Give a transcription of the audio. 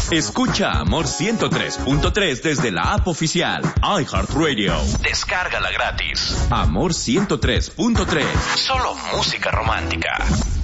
Escucha Amor 103.3 desde la app oficial iHeartRadio. Descárgala gratis. Amor 103.3. Solo música romántica.